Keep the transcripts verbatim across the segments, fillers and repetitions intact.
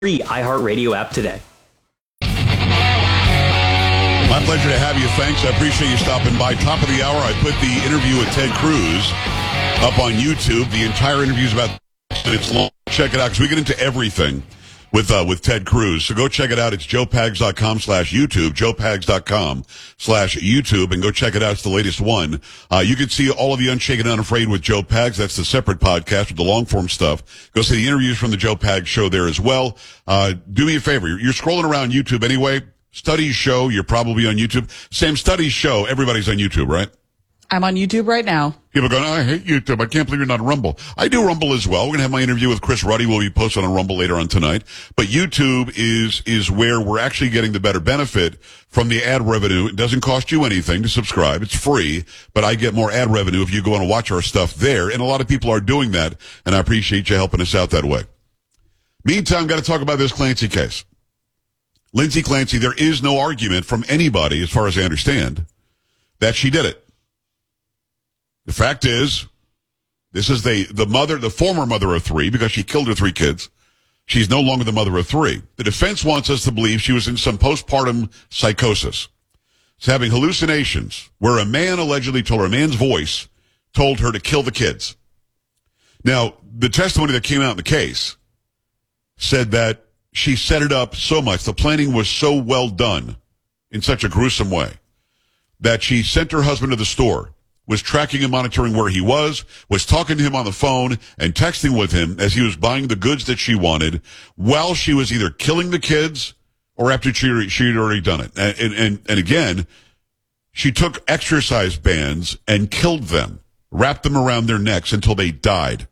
free iHeartRadio app today. My pleasure to have you. Thanks. I appreciate you stopping by. Top of the hour, I put the interview with Ted Cruz up on YouTube. The entire interview is about it's long. Check it out because we get into everything with uh, with Ted Cruz. So go check it out. It's joepags.com slash YouTube, joepags.com slash YouTube, and go check it out. It's the latest one. Uh, you can see all of the Unshaken and Unafraid with Joe Pags. That's the separate podcast with the long-form stuff. Go see the interviews from the Joe Pags show there as well. Uh, do me a favor. You're, you're scrolling around YouTube anyway. Studies show you're probably on YouTube. Sam, studies show everybody's on YouTube, right? I'm on YouTube right now. People are going, oh, I hate YouTube. I can't believe you're not on Rumble. I do Rumble as well. We're going to have my interview with Chris Ruddy. We'll be posted on Rumble later on tonight. But YouTube is is where we're actually getting the better benefit from the ad revenue. It doesn't cost you anything to subscribe. It's free. But I get more ad revenue if you go and watch our stuff there. And a lot of people are doing that. And I appreciate you helping us out that way. Meantime, got to talk about this Clancy case. Lindsay Clancy, there is no argument from anybody, as far as I understand, that she did it. The fact is, this is the, the mother, the former mother of three, because she killed her three kids. She's no longer the mother of three. The defense wants us to believe she was in some postpartum psychosis. She's having hallucinations where a man allegedly told her, a man's voice told her to kill the kids. Now, the testimony that came out in the case said that she set it up so much, the planning was so well done in such a gruesome way, that she sent her husband to the store, was tracking and monitoring where he was, was talking to him on the phone and texting with him as he was buying the goods that she wanted while she was either killing the kids or after she, she had already done it. And, and, and, and again, she took exercise bands and killed them, wrapped them around their necks until they died.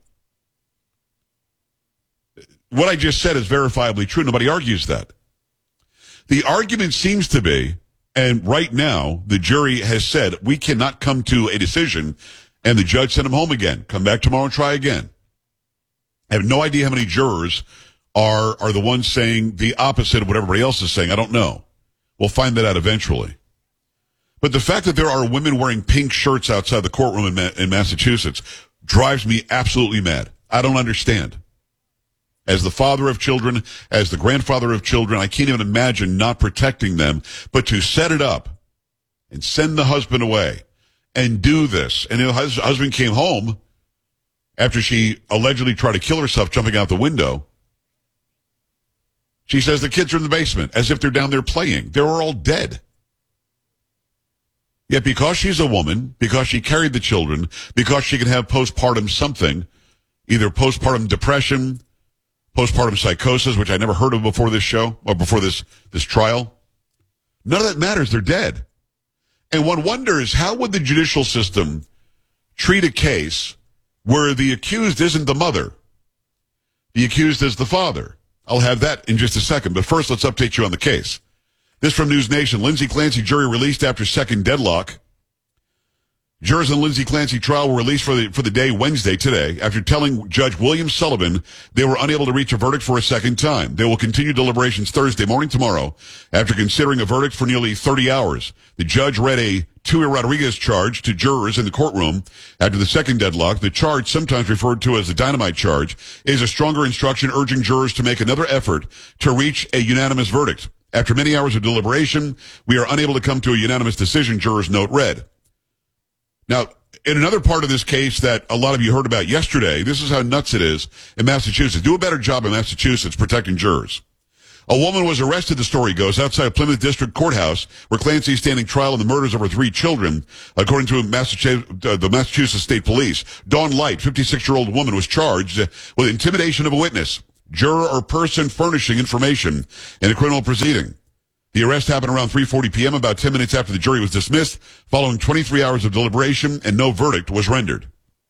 What I just said is verifiably true. Nobody argues that. The argument seems to be, and right now, the jury has said, we cannot come to a decision, and the judge sent him home again. Come back tomorrow and try again. I have no idea how many jurors are are the ones saying the opposite of what everybody else is saying. I don't know. We'll find that out eventually. But the fact that there are women wearing pink shirts outside the courtroom in, Ma- in Massachusetts drives me absolutely mad. I don't understand. As the father of children, as the grandfather of children, I can't even imagine not protecting them. But to set it up and send the husband away and do this. And her husband came home after she allegedly tried to kill herself jumping out the window. She says the kids are in the basement as if they're down there playing. They were all dead. Yet because she's a woman, because she carried the children, because she can have postpartum something, either postpartum depression, postpartum psychosis, which I never heard of before this show, or before this, this trial. None of that matters. They're dead. And one wonders, how would the judicial system treat a case where the accused isn't the mother? The accused is the father. I'll have that in just a second. But first, let's update you on the case. This from News Nation. Lindsay Clancy jury released after second deadlock. Jurors in Lindsay Clancy trial were released for the for the day Wednesday today after telling Judge William Sullivan they were unable to reach a verdict for a second time. They will continue deliberations Thursday morning tomorrow after considering a verdict for nearly thirty hours. The judge read a Tui Rodriguez charge to jurors in the courtroom after the second deadlock. The charge, sometimes referred to as the dynamite charge, is a stronger instruction urging jurors to make another effort to reach a unanimous verdict. After many hours of deliberation, we are unable to come to a unanimous decision, jurors note read. Now, in another part of this case that a lot of you heard about yesterday, this is how nuts it is in Massachusetts. Do a better job in Massachusetts protecting jurors. A woman was arrested, the story goes, outside Plymouth District Courthouse, where Clancy is standing trial in the murders of her three children, according to Massachusetts, uh, the Massachusetts State Police. Dawn Light, fifty-six-year-old woman, was charged with intimidation of a witness, juror or person furnishing information in a criminal proceeding. The arrest happened around three forty p.m., about ten minutes after the jury was dismissed, following twenty-three hours of deliberation, and no verdict was rendered.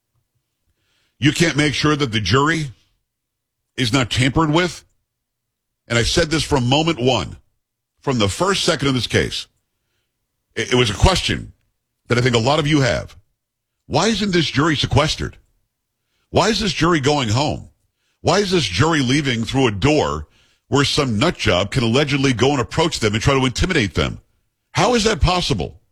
You can't make sure that the jury is not tampered with? And I said this from moment one, from the first second of this case. It, it was a question that I think a lot of you have. Why isn't this jury sequestered? Why is this jury going home? Why is this jury leaving through a door where some nut job can allegedly go and approach them and try to intimidate them? How is that possible?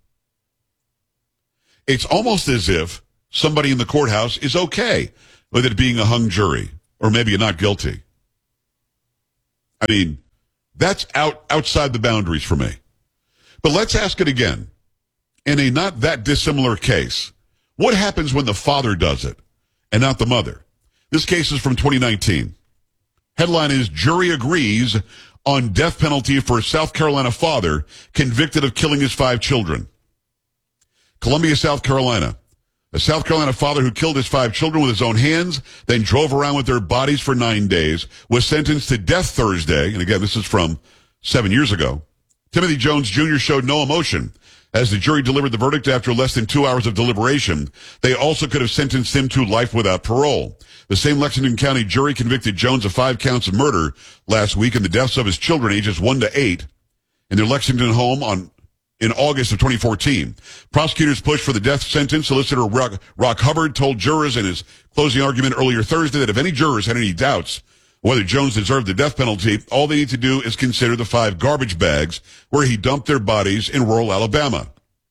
It's almost as if somebody in the courthouse is okay with it being a hung jury, or maybe a not guilty. I mean, that's out outside the boundaries for me. But let's ask it again. In a not that dissimilar case, what happens when the father does it and not the mother? This case is from twenty nineteen. Headline is, Jury Agrees on Death Penalty for South Carolina Father Convicted of Killing His Five Children. Columbia, South Carolina. A South Carolina father who killed his five children with his own hands, then drove around with their bodies for nine days, was sentenced to death Thursday. And again, this is from seven years ago. Timothy Jones Junior showed no emotion as the jury delivered the verdict after less than two hours of deliberation. They also could have sentenced him to life without parole. The same Lexington County jury convicted Jones of five counts of murder last week in the deaths of his children ages one to eight in their Lexington home on in August of twenty fourteen. Prosecutors pushed for the death sentence. Solicitor Rock, Rock Hubbard told jurors in his closing argument earlier Thursday that if any jurors had any doubts whether Jones deserved the death penalty, all they need to do is consider the five garbage bags where he dumped their bodies in rural Alabama.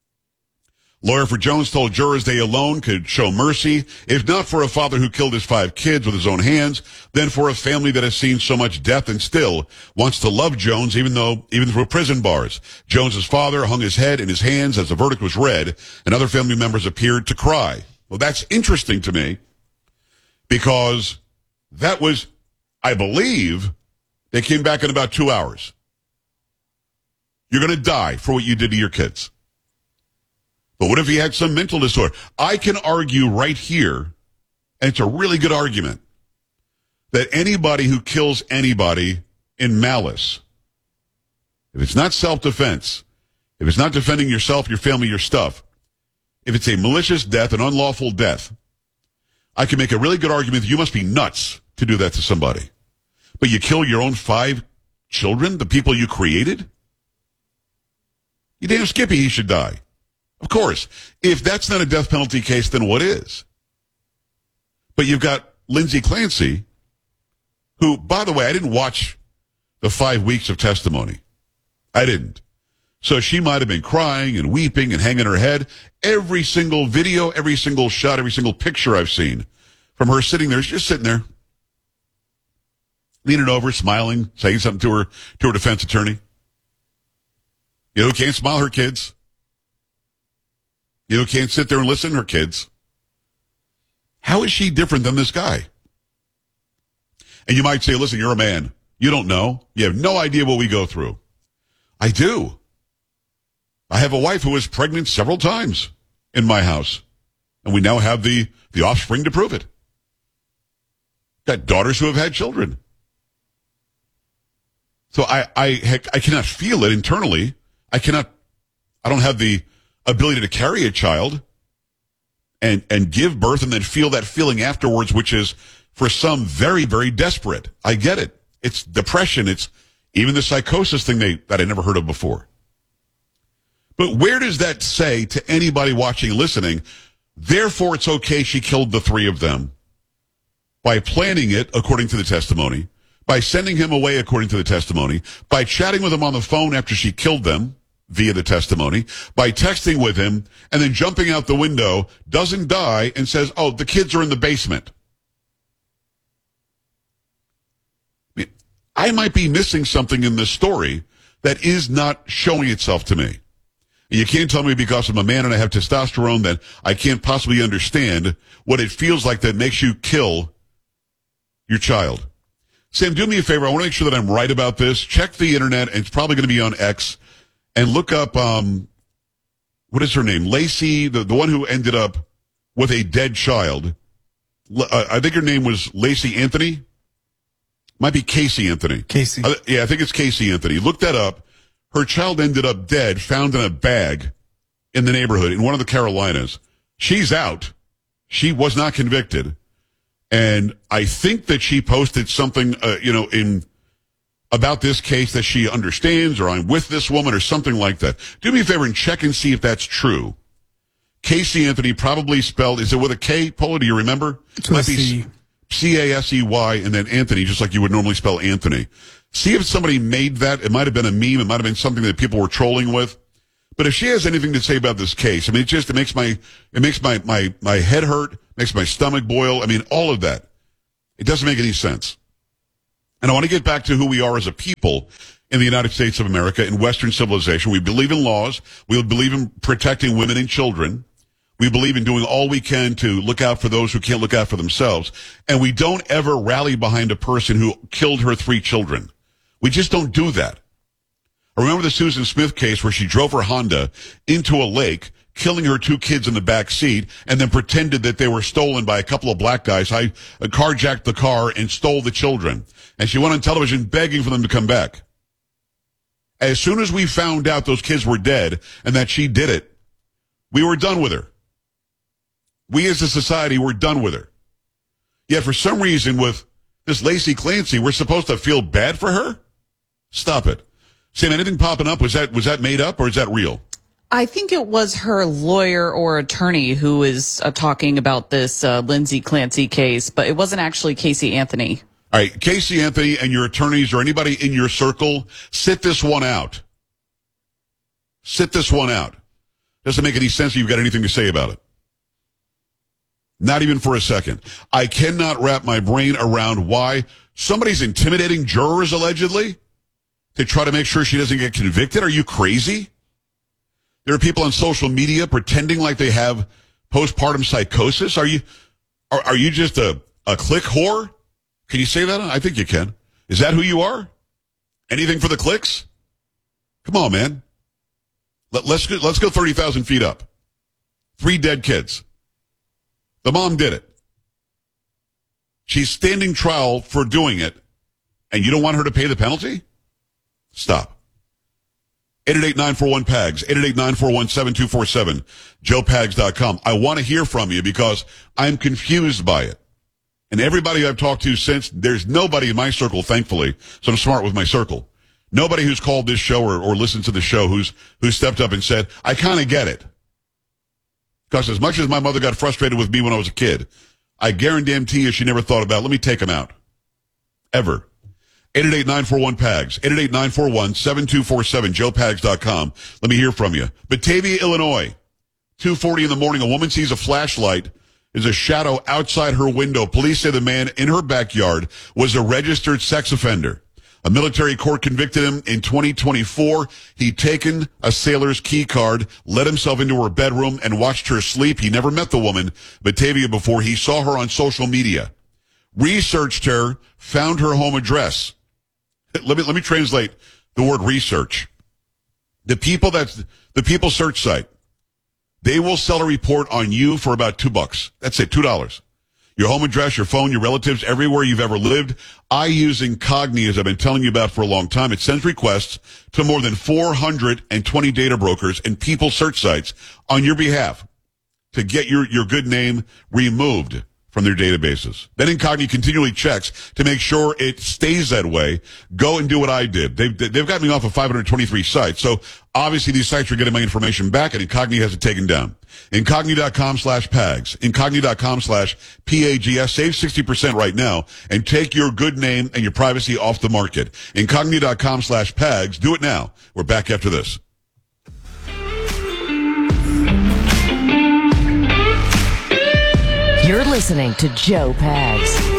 Lawyer for Jones told jurors they alone could show mercy, if not for a father who killed his five kids with his own hands, then for a family that has seen so much death and still wants to love Jones even though, even through prison bars. Jones's father hung his head in his hands as the verdict was read, and other family members appeared to cry. Well, that's interesting to me because that was, I believe, they came back in about two hours. You're going to die for what you did to your kids. But what if he had some mental disorder? I can argue right here, and it's a really good argument, that anybody who kills anybody in malice, if it's not self-defense, if it's not defending yourself, your family, your stuff, if it's a malicious death, an unlawful death, I can make a really good argument that you must be nuts to do that to somebody. But you kill your own five children, the people you created? You damn Skippy, he should die. Of course. If that's not a death penalty case, then what is? But you've got Lindsay Clancy, who, by the way, I didn't watch the five weeks of testimony. I didn't. So she might have been crying and weeping and hanging her head. Every single video, every single shot, every single picture I've seen from her sitting there, she's just sitting there, leaning over, smiling, saying something to her, to her defense attorney. You know, who can't smile, her kids. You know, can't sit there and listen, her kids. How is she different than this guy? And you might say, listen, you're a man. You don't know. You have no idea what we go through. I do. I have a wife who was pregnant several times in my house. And we now have the, the offspring to prove it. Got daughters who have had children. So I, I, I cannot feel it internally. I cannot, I don't have the ability to carry a child and, and give birth and then feel that feeling afterwards, which is for some very, very desperate. I get it. It's depression. It's even the psychosis thing they, that I never heard of before. But where does that say to anybody watching and listening, therefore it's okay she killed the three of them by planning it according to the testimony, by sending him away according to the testimony, by chatting with him on the phone after she killed them via the testimony, by texting with him, and then jumping out the window, doesn't die, and says, oh, the kids are in the basement. I mean, I might be missing something in this story that is not showing itself to me. You can't tell me because I'm a man and I have testosterone that I can't possibly understand what it feels like that makes you kill your child. Sam, do me a favor. I want to make sure that I'm right about this. Check the internet, and it's probably going to be on X, and look up, um, what is her name? Lacey, the, the one who ended up with a dead child. Uh, I think her name was Lacey Anthony. Might be Casey Anthony. Casey. Uh, yeah, I think it's Casey Anthony. Look that up. Her child ended up dead, found in a bag in the neighborhood in one of the Carolinas. She's out. She was not convicted. And I think that she posted something, uh, you know, in about this case that she understands, or I'm with this woman, or something like that. Do me a favor and check and see if that's true. Casey Anthony, probably spelled, is it with a K, Paula, do you remember? It might be C A S E Y and then Anthony, just like you would normally spell Anthony. See if somebody made that. It might have been a meme. It might have been something that people were trolling with. But if she has anything to say about this case, I mean, it just, it makes my, it makes my, my, my head hurt, makes my stomach boil. I mean, all of that. It doesn't make any sense. And I want to get back to who we are as a people in the United States of America, in Western civilization. We believe in laws. We believe in protecting women and children. We believe in doing all we can to look out for those who can't look out for themselves. And we don't ever rally behind a person who killed her three children. We just don't do that. I remember the Susan Smith case where she drove her Honda into a lake, killing her two kids in the back seat, and then pretended that they were stolen by a couple of black guys. I uh, carjacked the car and stole the children. And she went on television begging for them to come back. As soon as we found out those kids were dead and that she did it, we were done with her. We as a society were done with her. Yet for some reason with this Lacey Clancy, we're supposed to feel bad for her? Stop it. Sam, anything popping up? Was that, was that made up or is that real? I think it was her lawyer or attorney who is uh, talking about this uh, Lindsay Clancy case, but it wasn't actually Casey Anthony. All right, Casey Anthony and your attorneys or anybody in your circle, sit this one out. Sit this one out. Doesn't make any sense if you've got anything to say about it. Not even for a second. I cannot wrap my brain around why somebody's intimidating jurors, allegedly, to try to make sure she doesn't get convicted. Are you crazy? There are people on social media pretending like they have postpartum psychosis. Are you, are, are you just a, a click whore? Can you say that? I think you can. Is that who you are? Anything for the clicks? Come on, man. Let, let's go, let's go thirty thousand feet up. Three dead kids. The mom did it. She's standing trial for doing it, and you don't want her to pay the penalty? Stop. eight eight eight, nine four one, P A G S, eight eight eight, nine four one, seven two four seven, joe pags dot com. I want to hear from you because I'm confused by it. And everybody I've talked to since, there's nobody in my circle, thankfully, so I'm smart with my circle. Nobody who's called this show or, or listened to the show who's who stepped up and said, I kind of get it. Because as much as my mother got frustrated with me when I was a kid, I guarantee you she never thought about, let me take him out. Ever. eight eight eight, nine four one, P A G S, eight eight eight, nine four one, seven two four seven, joe pags dot com. Let me hear from you. Batavia, Illinois, two forty in the morning, a woman sees a flashlight. There's a shadow outside her window. Police say the man in her backyard was a registered sex offender. A military court convicted him in twenty twenty-four. He'd taken a sailor's key card, let himself into her bedroom, and watched her sleep. He never met the woman, Batavia, before. He saw her on social media, researched her, found her home address. Let me, let me translate the word research. The people that's, the people search site, they will sell a report on you for about two bucks. That's it, two dollars. Your home address, your phone, your relatives, everywhere you've ever lived. I use Incogni, as I've been telling you about for a long time. It sends requests to more than four hundred twenty data brokers and people search sites on your behalf to get your, your good name removed from their databases. Then Incogni continually checks to make sure it stays that way. Go and do what I did. They've, they've got me off of five hundred twenty-three sites. So obviously these sites are getting my information back and Incogni has it taken down. Incogni.com slash PAGS. Incogni.com slash P A G S. Save sixty percent right now and take your good name and your privacy off the market. Incogni.com slash PAGS. Do it now. We're back after this. You're listening to Joe Pags.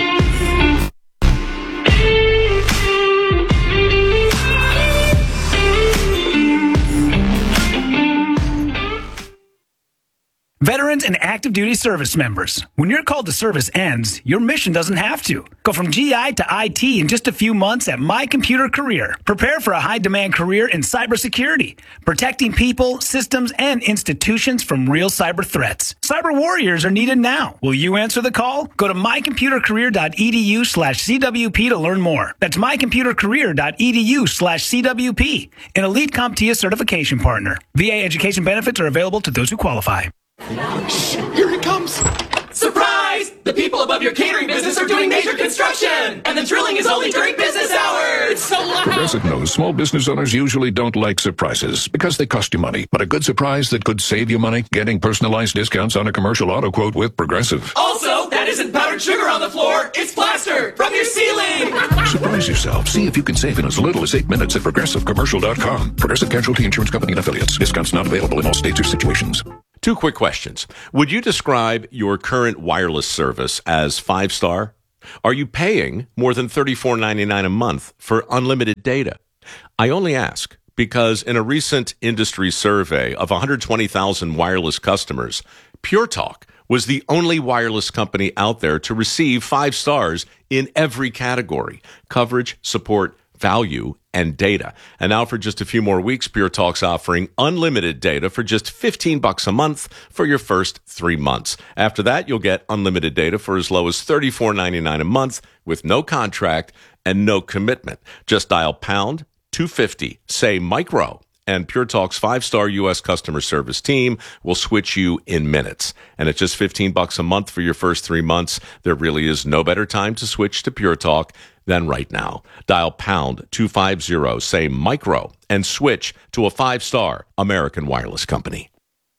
Veterans and active duty service members, when your call to service ends, your mission doesn't have to. Go from G I to I T in just a few months at My Computer Career. Prepare for a high-demand career in cybersecurity, protecting people, systems, and institutions from real cyber threats. Cyber warriors are needed now. Will you answer the call? Go to mycomputercareer.edu slash CWP to learn more. That's mycomputercareer.edu slash CWP, an elite CompTIA certification partner. V A education benefits are available to those who qualify. Shh, here it comes. Surprise! The people above your catering business are doing major construction, and the drilling is only during business hours. It's so loud. Progressive knows small business owners usually don't like surprises because they cost you money. But a good surprise that could save you money, getting personalized discounts on a commercial auto quote with Progressive. Also, that isn't powdered sugar on the floor. It's plaster from your ceiling. Surprise yourself. See if you can save in as little as eight minutes at progressive commercial dot com. Progressive Casualty Insurance Company and Affiliates. Discounts not available in all states or situations. Two quick questions. Would you describe your current wireless service as five-star? Are you paying more than thirty-four ninety-nine a month for unlimited data? I only ask because in a recent industry survey of one hundred twenty thousand wireless customers, Pure Talk was the only wireless company out there to receive five stars in every category: coverage, support, value, and data. And now for just a few more weeks, Pure Talk's offering unlimited data for just fifteen bucks a month for your first three months. After that, you'll get unlimited data for as low as thirty-four ninety-nine a month with no contract and no commitment. Just dial pound two fifty, say micro, and Pure Talk's five-star U S customer service team will switch you in minutes. And at just fifteen bucks a month for your first three months, there really is no better time to switch to Pure Talk than right now. Dial pound two fifty, say micro, and switch to a five-star American wireless company.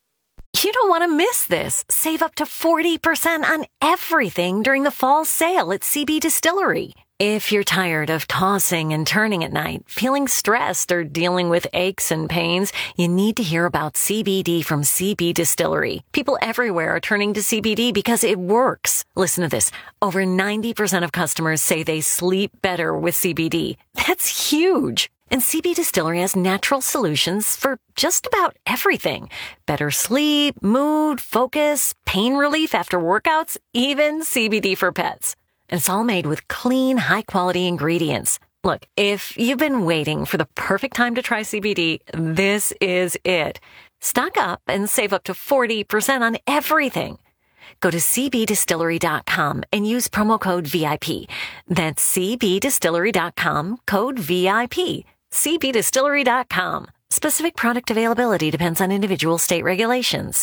You don't want to miss this. Save up to forty percent on everything during the fall sale at C B Distillery. If you're tired of tossing and turning at night, feeling stressed, or dealing with aches and pains, you need to hear about C B D from C B Distillery. People everywhere are turning to C B D because it works. Listen to this. Over ninety percent of customers say they sleep better with C B D. That's huge. And C B Distillery has natural solutions for just about everything. Better sleep, mood, focus, pain relief after workouts, even C B D for pets. And it's all made with clean, high-quality ingredients. Look, if you've been waiting for the perfect time to try C B D, this is it. Stock up and save up to forty percent on everything. Go to c b distillery dot com and use promo code V I P. That's c b distillery dot com, code V I P. c b distillery dot com. Specific product availability depends on individual state regulations.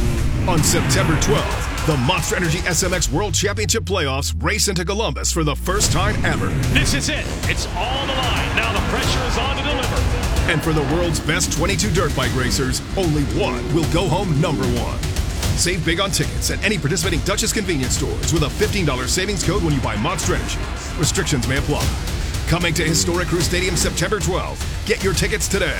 On September twelfth, the Monster Energy S M X World Championship Playoffs race into Columbus for the first time ever. This is it. It's all the line. Now the pressure is on to deliver. And for the world's best twenty-two dirt bike racers, only one will go home number one. Save big on tickets at any participating Duchess convenience stores with a fifteen dollars savings code when you buy Monster Energy. Restrictions may apply. Coming to historic Crew Stadium September twelfth. Get your tickets today.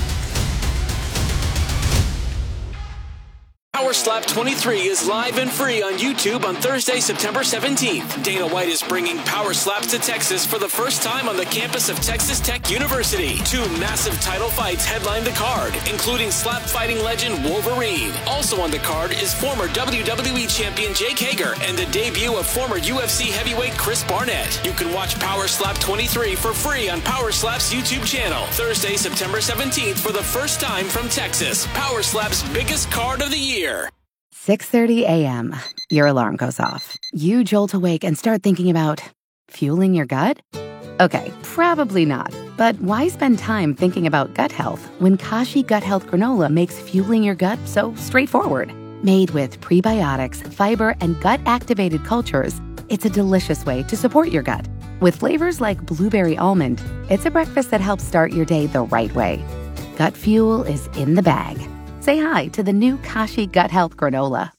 Power Slap twenty-three is live and free on YouTube on Thursday, September seventeenth. Dana White is bringing Power Slaps to Texas for the first time on the campus of Texas Tech University. Two massive title fights headline the card, including slap fighting legend Wolverine. Also on the card is former W W E champion Jake Hager and the debut of former U F C heavyweight Chris Barnett. You can watch Power Slap twenty-three for free on Power Slap's YouTube channel. Thursday, September seventeenth for the first time from Texas. Power Slap's biggest card of the year. six thirty a.m. Your alarm goes off. You jolt awake and start thinking about fueling your gut? Okay, probably not. But why spend time thinking about gut health when Kashi Gut Health Granola makes fueling your gut so straightforward? Made with prebiotics, fiber, and gut-activated cultures, it's a delicious way to support your gut. With flavors like blueberry almond, it's a breakfast that helps start your day the right way. Gut fuel is in the bag. Say hi to the new Kashi Gut Health Granola.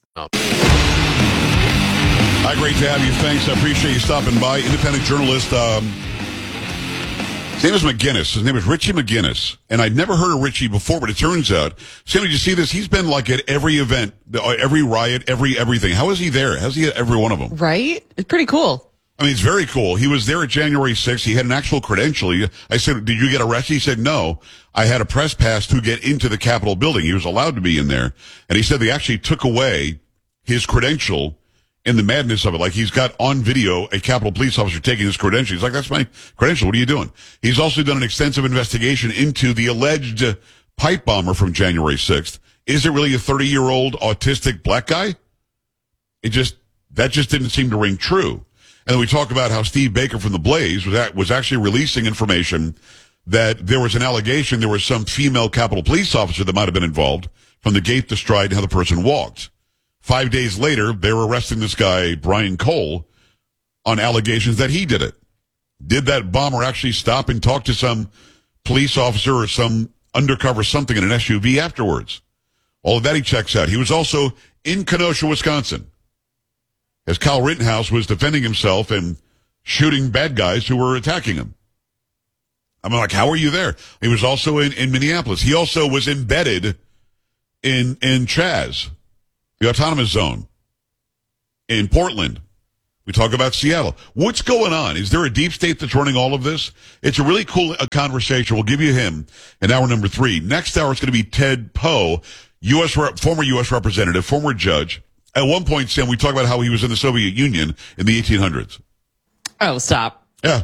Hi, great to have you. Thanks. I appreciate you stopping by. Independent journalist. Um, his name is McGinnis. His name is Richie McGinnis. And I'd never heard of Richie before, but it turns out, Sam, did you see this? He's been like at every event, every riot, every everything. How is he there? How's he at every one of them? Right? It's pretty cool. I mean, it's very cool. He was there at January sixth. He had an actual credential. He, I said, did you get arrested? He said, no. I had a press pass to get into the Capitol building. He was allowed to be in there. And he said they actually took away his credential in the madness of it. Like, he's got on video a Capitol police officer taking his credential. He's like, that's my credential. What are you doing? He's also done an extensive investigation into the alleged uh, pipe bomber from January sixth. Is it really a thirty-year-old autistic black guy? It just, that just didn't seem to ring true. And then we talk about how Steve Baker from The Blaze was, at, was actually releasing information that there was an allegation there was some female Capitol police officer that might have been involved from the gait, the stride, and how the person walked. Five days later, they were arresting this guy, Brian Cole, on allegations that he did it. Did that bomber actually stop and talk to some police officer or some undercover something in an S U V afterwards? All of that he checks out. He was also in Kenosha, Wisconsin, as Kyle Rittenhouse was defending himself and shooting bad guys who were attacking him. I'm like, how are you there? He was also in, in Minneapolis. He also was embedded in, in Chaz, the autonomous zone in Portland. We talk about Seattle. What's going on? Is there a deep state that's running all of this? It's a really cool uh, conversation. We'll give you him in hour number three. Next hour is going to be Ted Poe, U S rep, former U S representative, former judge. At one point, Sam, we talked about how he was in the Soviet Union in the eighteen hundreds. Oh, stop. Yeah.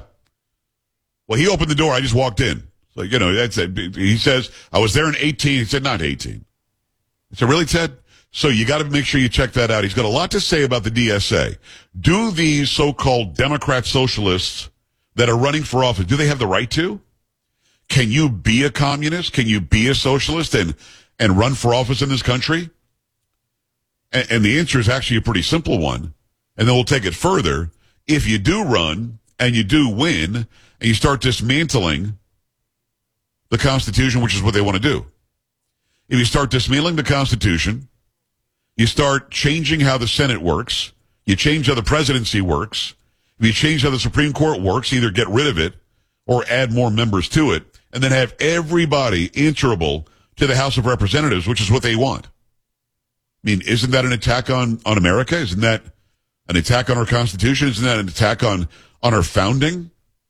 Well, he opened the door. I just walked in. So, you know, that's it. He says, I was there in eighteen. He said, not eighteen. I said, really, Ted? So you got to make sure you check that out. He's got a lot to say about the D S A. Do these so-called Democrat socialists that are running for office, do they have the right to? Can you be a communist? Can you be a socialist and, and run for office in this country? And, and the answer is actually a pretty simple one. And then we'll take it further. If you do run and you do win and you start dismantling the Constitution, which is what they want to do. If you start dismantling the Constitution, you start changing how the Senate works. You change how the presidency works. If you change how the Supreme Court works, either get rid of it or add more members to it, and then have everybody answerable to the House of Representatives, which is what they want. I mean, isn't that an attack on, on America? Isn't that an attack on our Constitution? Isn't that an attack on, on our founding?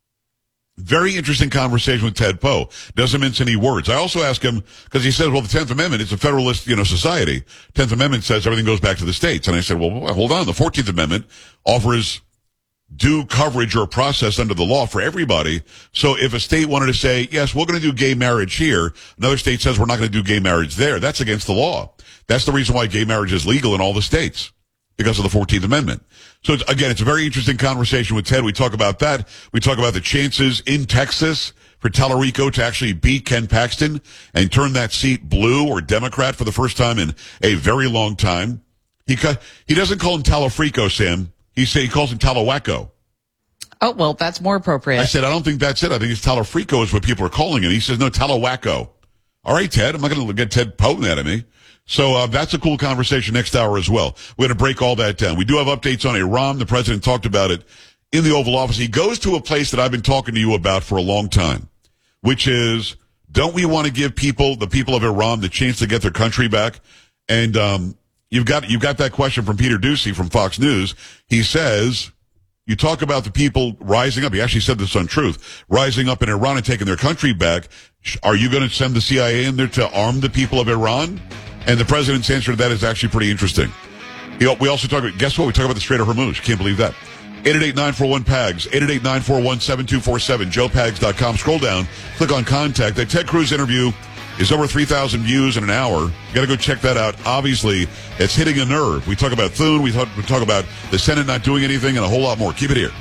Very interesting conversation with Ted Poe. Doesn't mince any words. I also ask him, because he says, well, the Tenth Amendment is a federalist, you know, society. Tenth Amendment says everything goes back to the states. And I said, well, hold on. The Fourteenth Amendment offers due coverage or process under the law for everybody. So if a state wanted to say, yes, we're going to do gay marriage here, another state says we're not going to do gay marriage there, that's against the law. That's the reason why gay marriage is legal in all the states, because of the Fourteenth Amendment. So it's, again, it's a very interesting conversation with Ted. We talk about that. We talk about the chances in Texas for Tallarico to actually beat Ken Paxton and turn that seat blue or Democrat for the first time in a very long time. He ca- he doesn't call him Talafrico, Sam. He say he calls him Talawaco. Oh, well, that's more appropriate. I said, I don't think that's it. I think it's Talafrico is what people are calling it. He says, no, Talawaco. All right, Ted. I'm not going to get Ted poking that at me. So uh, that's a cool conversation next hour as well. We're going to break all that down. We do have updates on Iran. The president talked about it in the Oval Office. He goes to a place that I've been talking to you about for a long time, which is, don't we want to give people, the people of Iran, the chance to get their country back? And um, you've got you've got that question from Peter Doocy from Fox News. He says, you talk about the people rising up. He actually said this on Truth, rising up in Iran and taking their country back. Are you going to send the C I A in there to arm the people of Iran? And the president's answer to that is actually pretty interesting. We also talk about, guess what? We talk about the Strait of Hormuz. Can't believe that. eight eight eight, nine four one, P A G S, eight eight eight, nine four one, seven two four seven, joe pags dot com. Scroll down, click on contact. That Ted Cruz interview is over three thousand views in an hour. You got to go check that out. Obviously, it's hitting a nerve. We talk about Thune, we talk, we talk about the Senate not doing anything, and a whole lot more. Keep it here.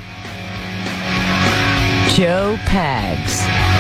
Joe Pags.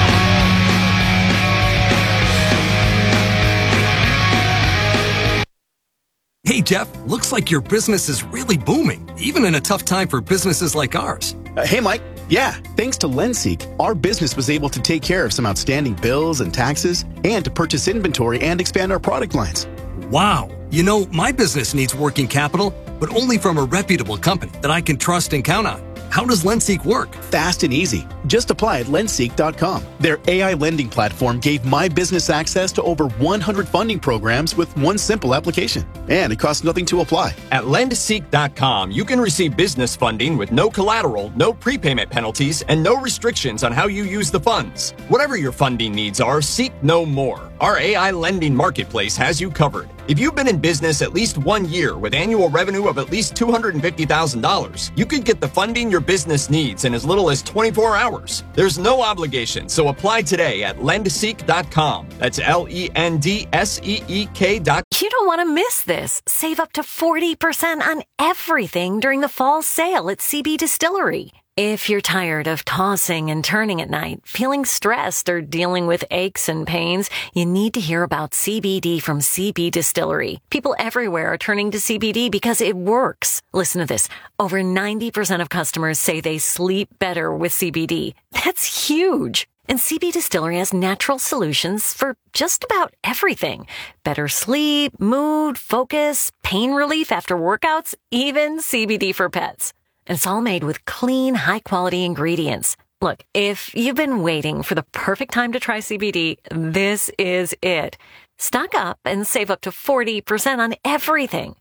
Hey, Jeff, looks like your business is really booming, even in a tough time for businesses like ours. Uh, hey, Mike. Yeah, thanks to Lenseek, our business was able to take care of some outstanding bills and taxes and to purchase inventory and expand our product lines. Wow. You know, my business needs working capital, but only from a reputable company that I can trust and count on. How does Lenseek work? Fast and easy. Just apply at lenseek dot com. Their A I lending platform gave my business access to over one hundred funding programs with one simple application. And it costs nothing to apply. At lenseek dot com, you can receive business funding with no collateral, no prepayment penalties, and no restrictions on how you use the funds. Whatever your funding needs are, seek no more. Our A I lending marketplace has you covered. If you've been in business at least one year with annual revenue of at least two hundred fifty thousand dollars, you could get the funding your business needs in as little as twenty-four hours. There's no obligation, so apply today at lenseek dot com. That's L E N D S E E K dot com. You don't want to miss this. Save up to forty percent on everything during the fall sale at C B Distillery. If you're tired of tossing and turning at night, feeling stressed, or dealing with aches and pains, you need to hear about C B D from C B Distillery. People everywhere are turning to C B D because it works. Listen to this. Over ninety percent of customers say they sleep better with C B D. That's huge. And C B Distillery has natural solutions for just about everything. Better sleep, mood, focus, pain relief after workouts, even C B D for pets. And it's all made with clean, high-quality ingredients. Look, if you've been waiting for the perfect time to try C B D, this is it. Stock up and save up to forty percent on everything.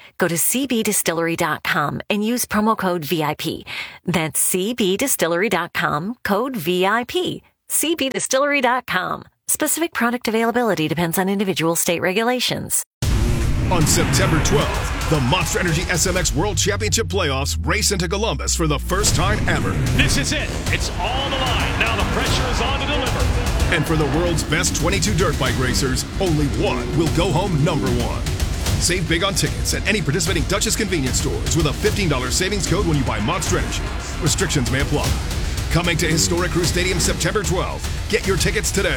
Go to c b distillery dot com and use promo code V I P. That's c b distillery dot com, code V I P. c b distillery dot com. Specific product availability depends on individual state regulations. On September twelfth, the Monster Energy S M X World Championship Playoffs race into Columbus for the first time ever. This is it. It's all on the line. Now the pressure is on to deliver. And for the world's best twenty-two dirt bike racers, only one will go home number one. Save big on tickets at any participating Duchess convenience stores with a fifteen dollars savings code when you buy Monster Energy. Restrictions may apply. Coming to historic Crew Stadium September twelfth. Get your tickets today.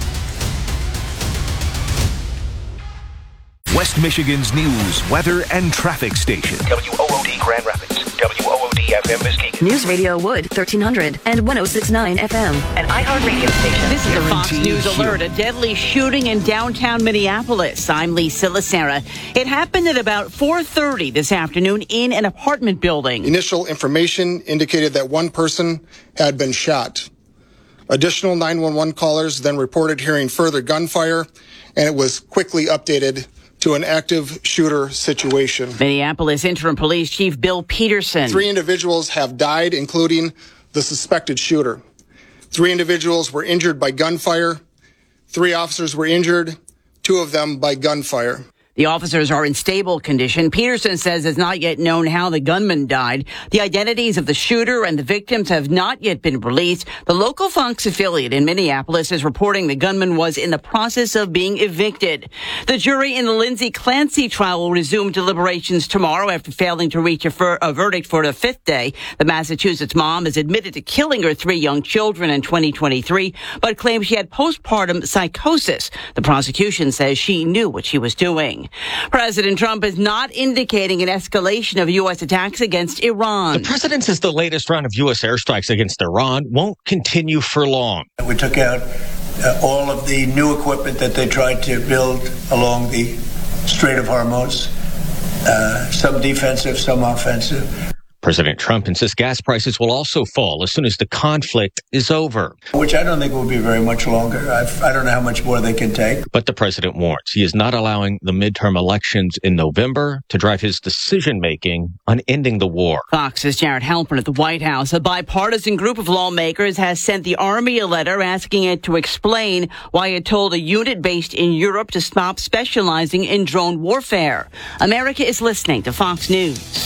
West Michigan's news, weather, and traffic station. W O O D Grand Rapids. W O O D F M Muskegon. News Radio Wood, thirteen hundred and one oh six point nine F M. An iHeart radio station. This is a Fox News alert. A deadly shooting in downtown Minneapolis. I'm Lee Silasera. It happened at about four thirty this afternoon in an apartment building. Initial information indicated that one person had been shot. Additional nine one one callers then reported hearing further gunfire, and it was quickly updated to an active shooter situation. Minneapolis Interim Police Chief Bill Peterson. Three individuals have died, including the suspected shooter. Three individuals were injured by gunfire. Three officers were injured, two of them by gunfire. The officers are in stable condition. Peterson says it's not yet known how the gunman died. The identities of the shooter and the victims have not yet been released. The local Fox affiliate in Minneapolis is reporting the gunman was in the process of being evicted. The jury in the Lindsay Clancy trial will resume deliberations tomorrow after failing to reach a, fir- a verdict for the fifth day. The Massachusetts mom has admitted to killing her three young children in twenty twenty-three, but claims she had postpartum psychosis. The prosecution says she knew what she was doing. President Trump is not indicating an escalation of U S attacks against Iran. The president says the latest round of U S airstrikes against Iran won't continue for long. We took out uh, all of the new equipment that they tried to build along the Strait of Hormuz, uh, some defensive, some offensive. President Trump insists gas prices will also fall as soon as the conflict is over. Which I don't think will be very much longer. I've, I don't know how much more they can take. But the president warns he is not allowing the midterm elections in November to drive his decision-making on ending the war. Fox's Jared Halpern at the White House. A bipartisan group of lawmakers has sent the Army a letter asking it to explain why it told a unit based in Europe to stop specializing in drone warfare. America is listening to Fox News.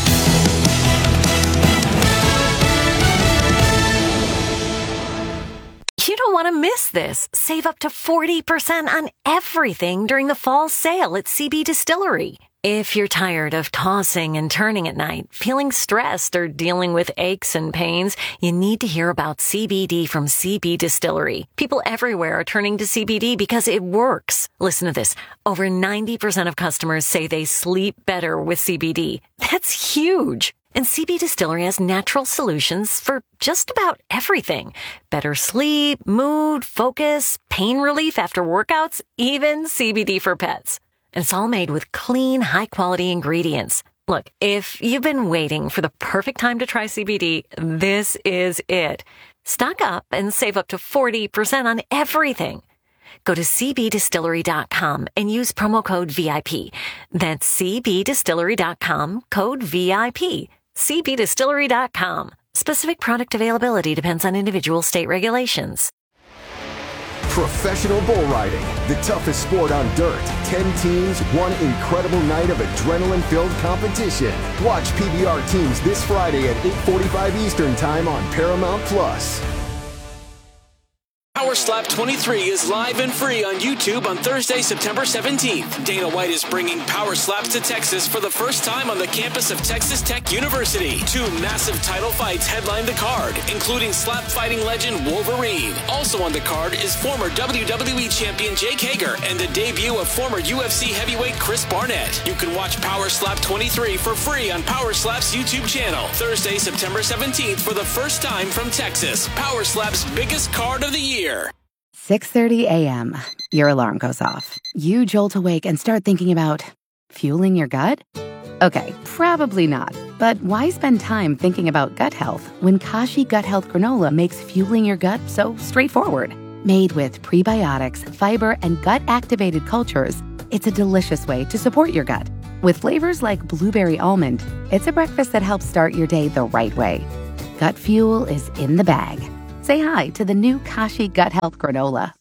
You don't want to miss this. Save up to forty percent on everything during the fall sale at C B Distillery. If you're tired of tossing and turning at night, feeling stressed, or dealing with aches and pains, you need to hear about C B D from C B Distillery. People everywhere are turning to C B D because it works. Listen to this. Over ninety percent of customers say they sleep better with C B D. That's huge. And C B Distillery has natural solutions for just about everything. Better sleep, mood, focus, pain relief after workouts, even C B D for pets. And it's all made with clean, high-quality ingredients. Look, if you've been waiting for the perfect time to try C B D, this is it. Stock up and save up to forty percent on everything. Go to c b distillery dot com and use promo code V I P. That's c b distillery dot com, code V I P. c b distillery dot com. Specific product availability depends on individual state regulations. Professional bull riding, the toughest sport on dirt. Ten teams, one incredible night of adrenaline-filled competition. Watch P B R teams this Friday at eight forty-five Eastern Time on Paramount Plus. Power Slap twenty-three is live and free on YouTube on Thursday, September seventeenth. Dana White is bringing Power Slaps to Texas for the first time on the campus of Texas Tech University. Two massive title fights headline the card, including slap fighting legend Wolverine. Also on the card is former W W E champion Jake Hager and the debut of former U F C heavyweight Chris Barnett. You can watch Power Slap twenty-three for free on Power Slap's YouTube channel. Thursday, September seventeenth for the first time from Texas. Power Slap's biggest card of the year. six thirty a.m. Your alarm goes off. You jolt awake and start thinking about fueling your gut? Okay, probably not. But why spend time thinking about gut health when Kashi Gut Health Granola makes fueling your gut so straightforward? Made with prebiotics, fiber, and gut-activated cultures, it's a delicious way to support your gut. With flavors like blueberry almond, it's a breakfast that helps start your day the right way. Gut Fuel is in the bag. Say hi to the new Kashi Gut Health Granola.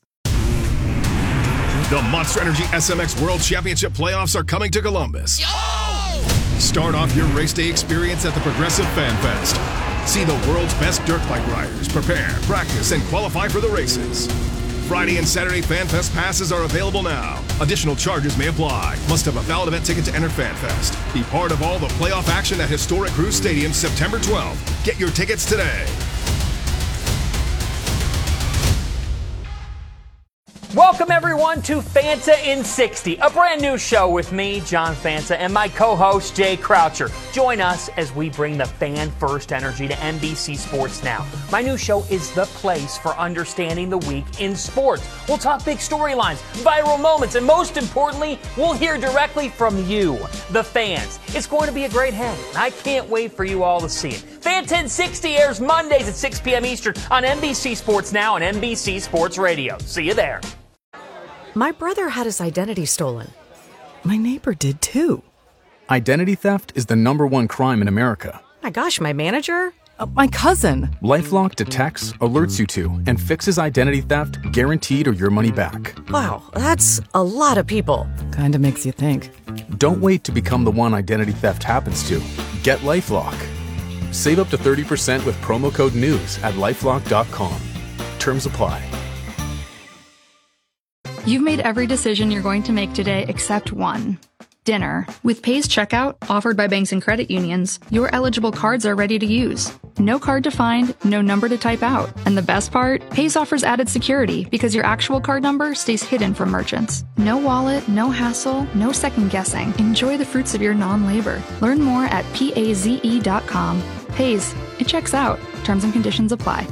The Monster Energy S M X World Championship playoffs are coming to Columbus. Start off your race day experience at the Progressive Fan Fest. See the world's best dirt bike riders prepare, practice, and qualify for the races. Friday and Saturday Fan Fest passes are available now. Additional charges may apply. Must have a valid event ticket to enter Fan Fest. Be part of all the playoff action at Historic Cruise Stadium September twelfth. Get your tickets today. Welcome, everyone, to Fanta in sixty, a brand new show with me, John Fanta, and my co-host, Jay Croucher. Join us as we bring the fan-first energy to N B C Sports Now. My new show is the place for understanding the week in sports. We'll talk big storylines, viral moments, and most importantly, we'll hear directly from you, the fans. It's going to be a great hang, and I can't wait for you all to see it. Fanta in sixty airs Mondays at six p.m. Eastern on N B C Sports Now and N B C Sports Radio. See you there. My brother had his identity stolen. My neighbor did too. Identity theft is the number one crime in America. My gosh, my manager? Uh, my cousin. LifeLock detects, alerts you to, and fixes identity theft guaranteed or your money back. Wow, that's a lot of people. Kinda makes you think. Don't wait to become the one identity theft happens to. Get LifeLock. Save up to thirty percent with promo code NEWS at lifelock dot com. Terms apply. You've made every decision you're going to make today except one. Dinner. With Pay's checkout, offered by banks and credit unions, your eligible cards are ready to use. No card to find, no number to type out. And the best part? Pay's offers added security because your actual card number stays hidden from merchants. No wallet, no hassle, no second guessing. Enjoy the fruits of your non-labor. Learn more at paze dot com. Pay's. It checks out. Terms and conditions apply.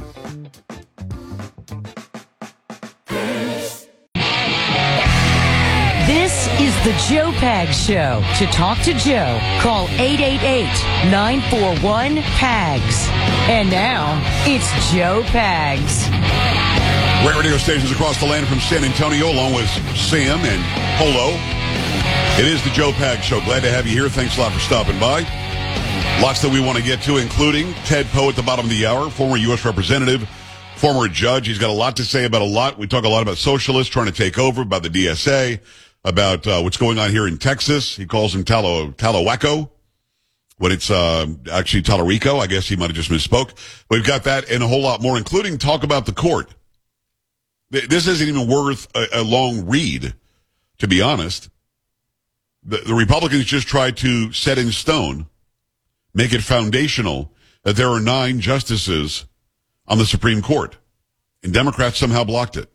This is the Joe Pags Show. To talk to Joe, call eight eight eight, nine four one, P A G S. And now, it's Joe Pags. Great radio stations across the land from San Antonio, along with Sam and Polo. It is the Joe Pags Show. Glad to have you here. Thanks a lot for stopping by. Lots that we want to get to, including Ted Poe at the bottom of the hour, former U S representative, former judge. He's got a lot to say about a lot. We talk a lot about socialists trying to take over, about the D S A, about uh, what's going on here in Texas. He calls him Talo, Talawaco when it's uh, actually Talarico. I guess he might have just misspoke. We've got that and a whole lot more, including talk about the court. This isn't even worth a, a long read, to be honest. The, the Republicans just tried to set in stone, make it foundational, that there are nine justices on the Supreme Court. And Democrats somehow blocked it.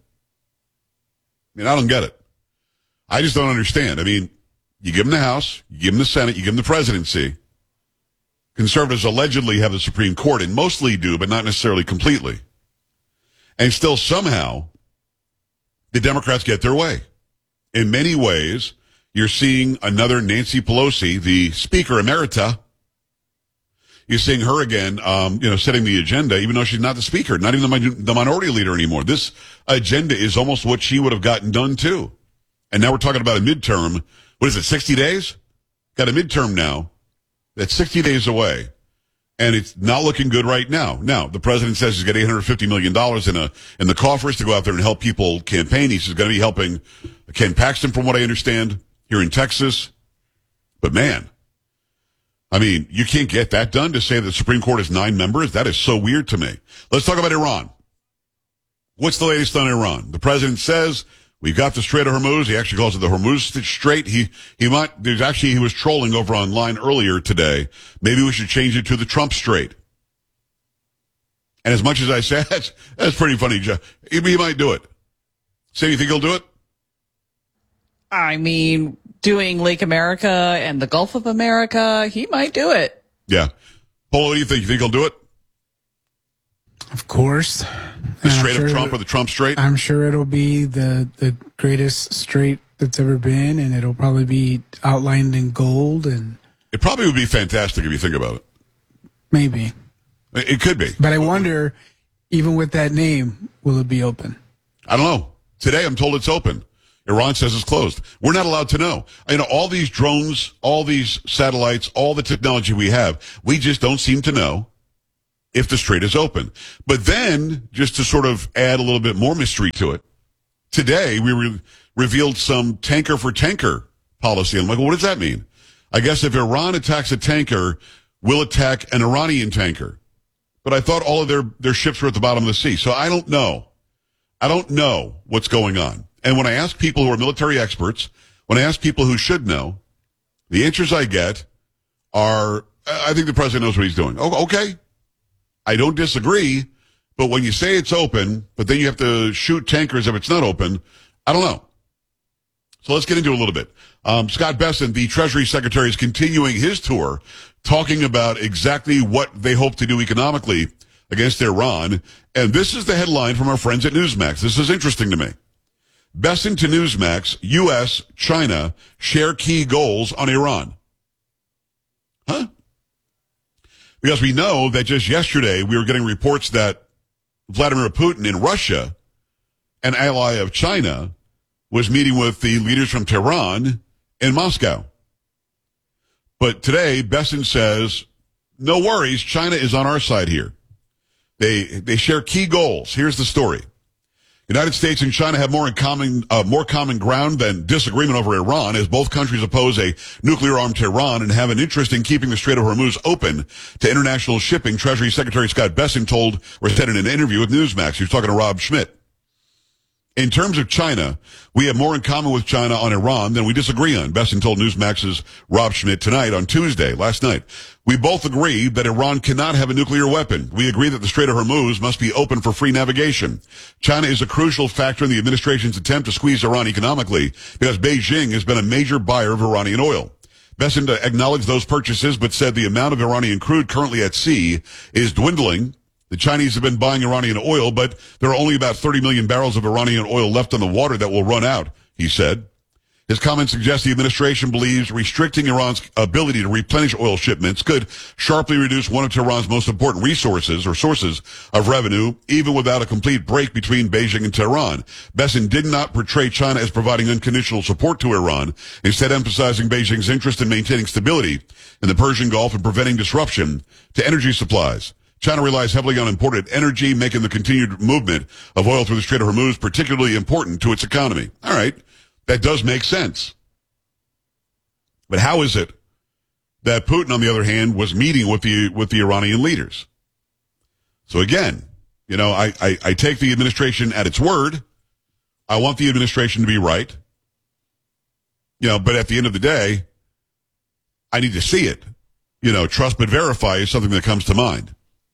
I mean, I don't get it. I just don't understand. I mean, you give them the House, you give them the Senate, you give them the presidency. Conservatives allegedly have the Supreme Court, and mostly do, but not necessarily completely. And still somehow, the Democrats get their way. In many ways, you're seeing another Nancy Pelosi, the Speaker Emerita. You're seeing her again, um, you know, setting the agenda, even though she's not the Speaker, not even the, the minority leader anymore. This agenda is almost what she would have gotten done, too. And now we're talking about a midterm. What is it, sixty days? Got a midterm now. That's sixty days away. And it's not looking good right now. Now, the president says he's got eight hundred fifty million dollars in a in the coffers to go out there and help people campaign. He's going to be helping Ken Paxton, from what I understand, here in Texas. But, man, I mean, you can't get that done to say the Supreme Court is nine members? That is so weird to me. Let's talk about Iran. What's the latest on Iran? The president says we've got the Strait of Hormuz. He actually calls it the Hormuz Strait. He, he might, there's actually, he was trolling over online earlier today. Maybe we should change it to the Trump Strait. And as much as I say, that's, that's pretty funny, Joe. He, he might do it. Say, you think he'll do it? I mean, doing Lake America and the Gulf of America, he might do it. Yeah. Polo, what do you think? You think he'll do it? Of course. The Strait sure of Trump or the Trump Strait? I'm sure it'll be the, the greatest strait that's ever been, and it'll probably be outlined in gold. And it probably would be fantastic if you think about it. Maybe. It, it could be. But I wonder, even with that name, will it be open? I don't know. Today I'm told it's open. Iran says it's closed. We're not allowed to know. You know, all these drones, all these satellites, all the technology we have, we just don't seem to know if the strait is open. But then, just to sort of add a little bit more mystery to it, today we re- revealed some tanker for tanker policy. I'm like, well, what does that mean? I guess if Iran attacks a tanker, we'll attack an Iranian tanker. But I thought all of their, their ships were at the bottom of the sea. So I don't know. I don't know what's going on. And when I ask people who are military experts, when I ask people who should know, the answers I get are, I think the president knows what he's doing. Oh, okay. I don't disagree. But when you say it's open, but then you have to shoot tankers if it's not open, I don't know. So let's get into it a little bit. Um, Scott Bessent, the Treasury Secretary, is continuing his tour, talking about exactly what they hope to do economically against Iran. And this is the headline from our friends at Newsmax. This is interesting to me. Bessent to Newsmax, U S, China share key goals on Iran. Huh? Because we know that just yesterday we were getting reports that Vladimir Putin in Russia, an ally of China, was meeting with the leaders from Tehran in Moscow. But today, Bessent says, no worries, China is on our side here. They they share key goals. Here's the story. United States and China have more in common, uh, more common ground than disagreement over Iran, as both countries oppose a nuclear-armed Tehran and have an interest in keeping the Strait of Hormuz open to international shipping. Treasury Secretary Scott Bessent told, or said in an interview with Newsmax. He was talking to Rob Schmidt. In terms of China, we have more in common with China on Iran than we disagree on, Bessent told Newsmax's Rob Schmidt tonight on Tuesday, last night. We both agree that Iran cannot have a nuclear weapon. We agree that the Strait of Hormuz must be open for free navigation. China is a crucial factor in the administration's attempt to squeeze Iran economically because Beijing has been a major buyer of Iranian oil. Bessent acknowledged those purchases but said the amount of Iranian crude currently at sea is dwindling. The Chinese have been buying Iranian oil, but there are only about thirty million barrels of Iranian oil left on the water that will run out, he said. His comments suggest the administration believes restricting Iran's ability to replenish oil shipments could sharply reduce one of Tehran's most important resources or sources of revenue, even without a complete break between Beijing and Tehran. Bessent did not portray China as providing unconditional support to Iran, instead emphasizing Beijing's interest in maintaining stability in the Persian Gulf and preventing disruption to energy supplies. China relies heavily on imported energy, making the continued movement of oil through the Strait of Hormuz particularly important to its economy. All right. That does make sense. But how is it that Putin, on the other hand, was meeting with the with the Iranian leaders? So again, you know, I, I, I take the administration at its word. I want the administration to be right. You know, but at the end of the day, I need to see it. You know, trust but verify is something that comes to mind.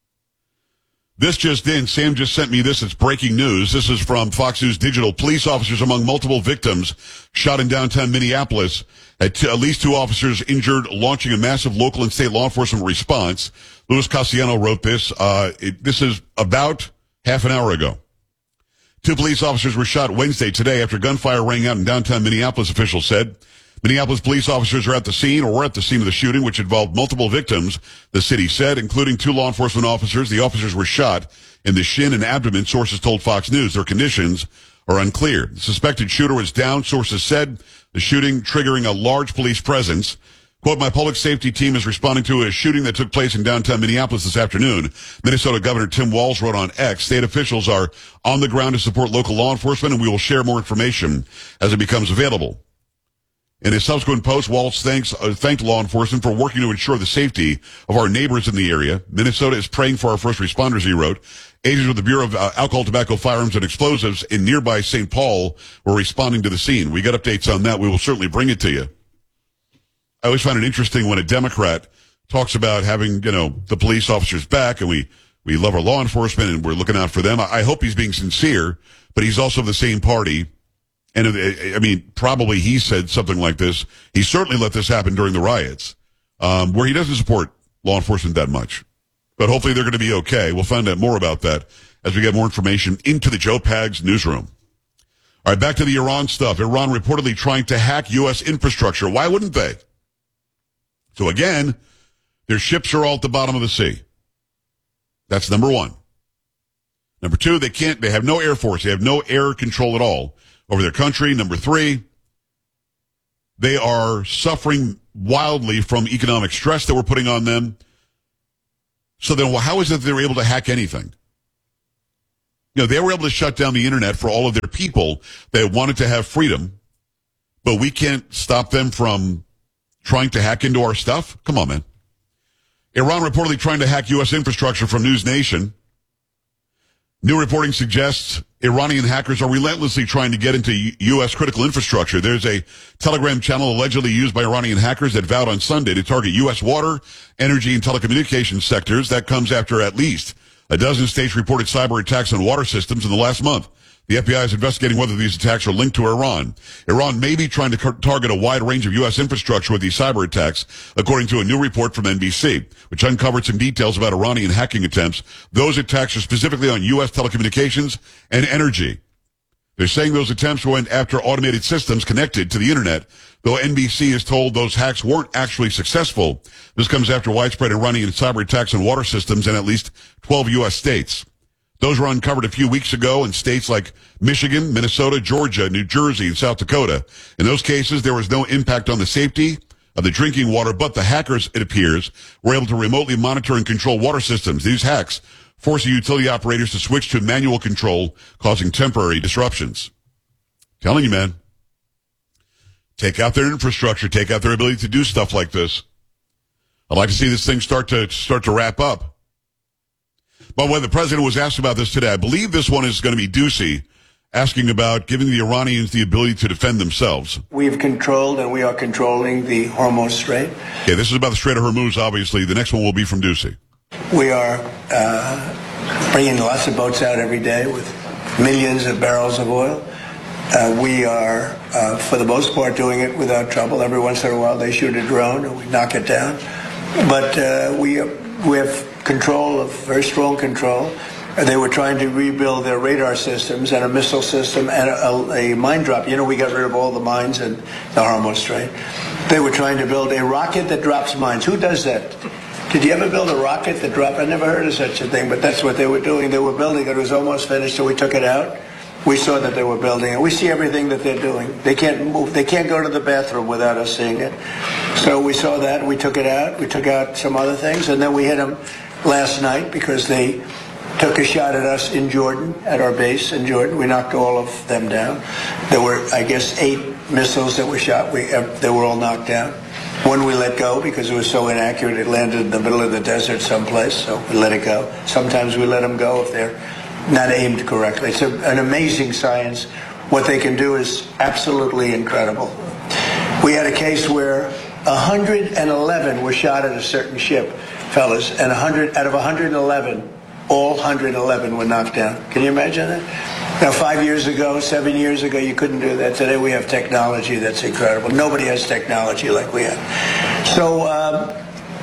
This just in, Sam just sent me this. It's breaking news. This is from Fox News Digital. Police officers among multiple victims shot in downtown Minneapolis. At, t- at least two officers injured, launching a massive local and state law enforcement response. Louis Cassiano wrote this. Uh, it, this is about half an hour ago. Two police officers were shot Wednesday today after gunfire rang out in downtown Minneapolis, officials said. Minneapolis police officers are at the scene or were at the scene of the shooting, which involved multiple victims, the city said, including two law enforcement officers. The officers were shot in the shin and abdomen, sources told Fox News. Their conditions are unclear. The suspected shooter was down, sources said, the shooting triggering a large police presence. Quote, my public safety team is responding to a shooting that took place in downtown Minneapolis this afternoon. Minnesota Governor Tim Walz wrote on X, state officials are on the ground to support local law enforcement, and we will share more information as it becomes available. In his subsequent post, Walz thanks, uh, thanked law enforcement for working to ensure the safety of our neighbors in the area. Minnesota is praying for our first responders, he wrote. Agents with the Bureau of uh, Alcohol, Tobacco, Firearms, and Explosives in nearby Saint Paul were responding to the scene. We got updates on that. We will certainly bring it to you. I always find it interesting when a Democrat talks about having, you know, the police officers back, and we, we love our law enforcement and we're looking out for them. I, I hope he's being sincere, but he's also of the same party. And, I mean, probably he said something like this. He certainly let this happen during the riots, um, where he doesn't support law enforcement that much. But hopefully they're going to be okay. We'll find out more about that as we get more information into the Joe Pags newsroom. All right, back to the Iran stuff. Iran reportedly trying to hack U S infrastructure. Why wouldn't they? So again, their ships are all at the bottom of the sea. That's number one. Number two, they can't, they have no air force. They have no air control at all over their country. Number three, they are suffering wildly from economic stress that we're putting on them. So then, well, how is it that they were able to hack anything? You know, they were able to shut down the internet for all of their people that wanted to have freedom, but we can't stop them from trying to hack into our stuff? Come on, man. Iran reportedly trying to hack U S infrastructure from News Nation. New reporting suggests Iranian hackers are relentlessly trying to get into U S critical infrastructure. There's a Telegram channel allegedly used by Iranian hackers that vowed on Sunday to target U S water, energy, and telecommunications sectors. That comes after at least a dozen states reported cyber attacks on water systems in the last month. The F B I is investigating whether these attacks are linked to Iran. Iran may be trying to car- target a wide range of U S infrastructure with these cyber attacks, according to a new report from N B C, which uncovered some details about Iranian hacking attempts. Those attacks are specifically on U S telecommunications and energy. They're saying those attempts went after automated systems connected to the internet, though N B C is told those hacks weren't actually successful. This comes after widespread Iranian cyber attacks on water systems in at least twelve U S states. Those were uncovered a few weeks ago in states like Michigan, Minnesota, Georgia, New Jersey, and South Dakota. In those cases, there was no impact on the safety of the drinking water, but the hackers, it appears, were able to remotely monitor and control water systems. These hacks force the utility operators to switch to manual control, causing temporary disruptions. Telling you, man, take out their infrastructure, take out their ability to do stuff like this. I'd like to see this thing start to start to wrap up. But when the president was asked about this today, I believe this one is going to be Ducey, asking about giving the Iranians the ability to defend themselves. We've controlled and we are controlling the Hormuz Strait. Okay, this is about the Strait of Hormuz, obviously. The next one will be from Ducey. We are uh, bringing lots of boats out every day with millions of barrels of oil. Uh, we are, uh, for the most part, doing it without trouble. Every once in a while they shoot a drone and we knock it down. But uh, we, we have control, of very strong control. They were trying to rebuild their radar systems and a missile system and a, a mine drop. You know, we got rid of all the mines in the Hormuz Strait. They were trying to build a rocket that drops mines. Who does that? Did you ever build a rocket that dropped? I never heard of such a thing, but that's what they were doing. They were building it. It was almost finished, so we took it out. We saw that they were building it. We see everything that they're doing. They can't move. They can't go to the bathroom without us seeing it. So we saw that. We took it out. We took out some other things, and then we hit them last night because they took a shot at us in Jordan, at our base in Jordan. We knocked all of them down. There were, I guess, eight missiles that were shot. We, they were all knocked down. One we let go because it was so inaccurate. It landed in the middle of the desert someplace, so we let it go. Sometimes we let them go if they're not aimed correctly. It's a, an amazing science. What they can do is absolutely incredible. We had a case where one hundred eleven were shot at a certain ship, fellas, and one hundred out of one hundred eleven, all one hundred eleven were knocked down. Can you imagine that? Now, five years ago, seven years ago, you couldn't do that. Today, we have technology that's incredible. Nobody has technology like we have. So um,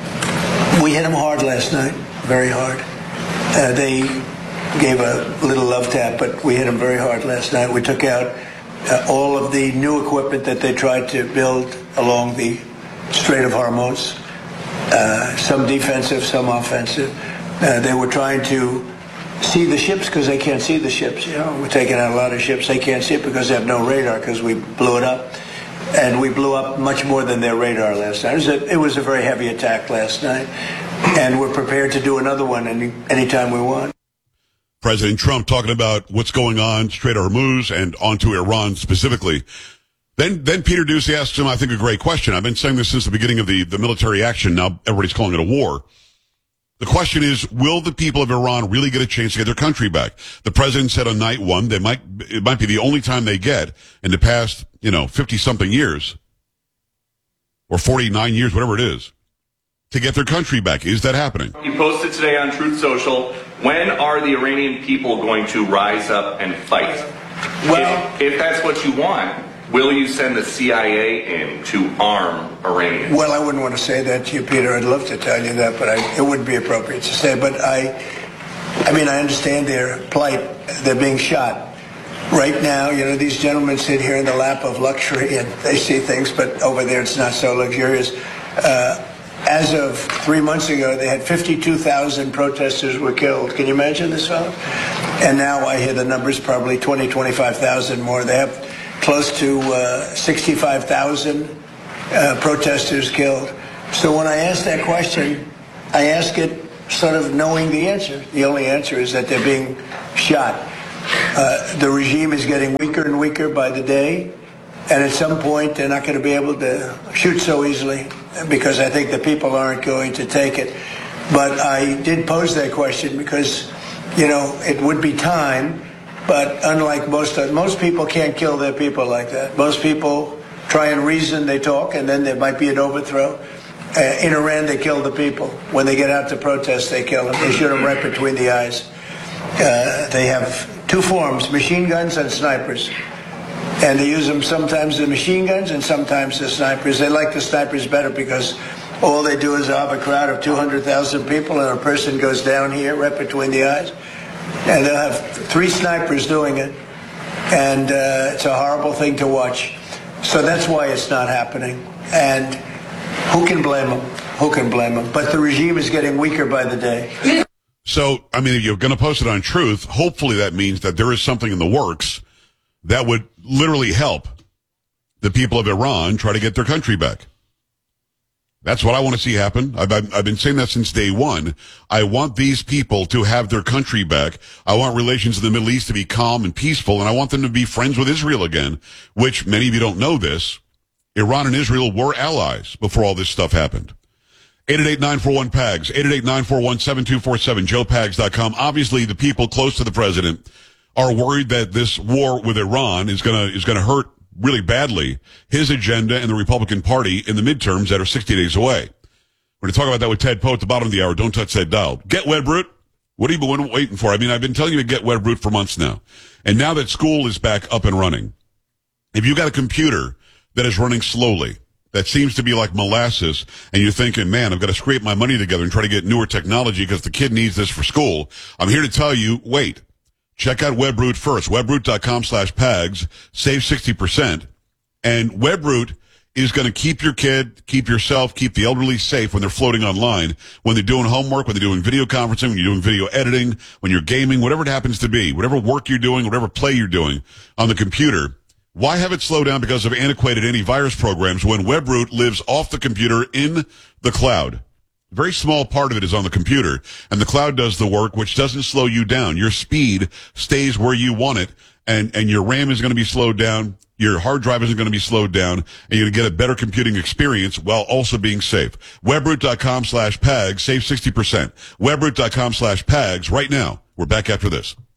we hit them hard last night, very hard. Uh, they gave a little love tap, but we hit them very hard last night. We took out uh, all of the new equipment that they tried to build along the Strait of Hormuz. Uh, some defensive, some offensive. Uh, they were trying to see the ships because they can't see the ships. You know, we're taking out a lot of ships. They can't see it because they have no radar because we blew it up. And we blew up much more than their radar last night. It was a, it was a very heavy attack last night. And we're prepared to do another one any anytime we want. President Trump talking about what's going on, Strait of Hormuz, and onto Iran specifically. Then, then Peter Ducey asks him, I think, a great question. I've been saying this since the beginning of the, the military action. Now everybody's calling it a war. The question is, will the people of Iran really get a chance to get their country back? The president said on night one, they might, it might be the only time they get in the past, you know, fifty-something years, or forty-nine years, whatever it is, to get their country back. Is that happening? He posted today on Truth Social, when are the Iranian people going to rise up and fight? Well, if, if that's what you want, will you send the C I A in to arm Iranians? Well, I wouldn't want to say that to you, Peter. I'd love to tell you that, but I, it wouldn't be appropriate to say. But I, I mean, I understand their plight. They're being shot. Right now, you know, these gentlemen sit here in the lap of luxury and they see things, but over there it's not so luxurious. Uh, as of three months ago, they had fifty-two thousand protesters were killed. Can you imagine this, fellow? And now I hear the numbers probably twenty, twenty-five thousand more. They have close to uh, sixty-five thousand uh, protesters killed. So when I ask that question, I ask it sort of knowing the answer. The only answer is that they're being shot. Uh, the regime is getting weaker and weaker by the day. And at some point, they're not going to be able to shoot so easily because I think the people aren't going to take it. But I did pose that question because, you know, it would be time. But unlike most most people can't kill their people like that. Most people try and reason, they talk, and then there might be an overthrow. Uh, in Iran, they kill the people. When they get out to protest, they kill them. They shoot them right between the eyes. Uh, they have two forms, machine guns and snipers. And they use them sometimes the machine guns and sometimes the snipers. They like the snipers better because all they do is have a crowd of two hundred thousand people and a person goes down here right between the eyes. And they'll have three snipers doing it. And uh, it's a horrible thing to watch. So that's why it's not happening. And who can blame them? Who can blame them? But the regime is getting weaker by the day. So, I mean, if you're going to post it on Truth, hopefully that means that there is something in the works that would literally help the people of Iran try to get their country back. That's what I want to see happen. I've, I've been saying that since day one. I want these people to have their country back. I want relations in the Middle East to be calm and peaceful, and I want them to be friends with Israel again, which many of you don't know this. Iran and Israel were allies before all this stuff happened. eight eight eight, nine four one, P A G S, eight eight eight, nine four one, seven two four seven, joe pags dot com. Obviously, the people close to the president are worried that this war with Iran is going to is going to hurt really badly his agenda and the Republican Party in the midterms that are sixty days away. We're going to talk about that with Ted Poe at the bottom of the hour. Don't touch that dial. Get Webroot. What have you been waiting for? I mean, I've been telling you to get Webroot for months now. And now that school is back up and running, if you've got a computer that is running slowly, that seems to be like molasses, and you're thinking, man, I've got to scrape my money together and try to get newer technology because the kid needs this for school, I'm here to tell you, wait. Check out Webroot first, webroot.com slash PAGS, save sixty percent. And Webroot is going to keep your kid, keep yourself, keep the elderly safe when they're floating online, when they're doing homework, when they're doing video conferencing, when you're doing video editing, when you're gaming, whatever it happens to be, whatever work you're doing, whatever play you're doing on the computer. Why have it slow down because of antiquated antivirus programs when Webroot lives off the computer in the cloud? A very small part of it is on the computer, and the cloud does the work, which doesn't slow you down. Your speed stays where you want it, and, and your RAM is going to be slowed down, your hard drive isn't going to be slowed down, and you're going to get a better computing experience while also being safe. Webroot.com slash PAGS, save sixty percent. Webroot.com slash PAGS right now. We're back after this.